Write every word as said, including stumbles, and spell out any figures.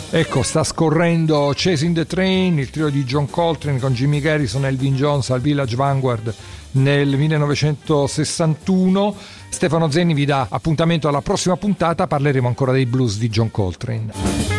Ecco, sta scorrendo Chasing the Train, il trio di John Coltrane con Jimmy Garrison e Elvin Jones al Village Vanguard nel millenovecentosessantuno. Stefano Zenni vi dà appuntamento alla prossima puntata, parleremo ancora dei blues di John Coltrane.